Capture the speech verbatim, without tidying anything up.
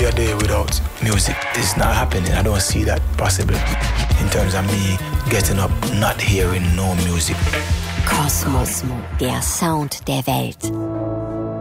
a day without music. It's not happening. I don't see that possible in terms of me getting up, not hearing no music. Kosmos, der Sound der Welt.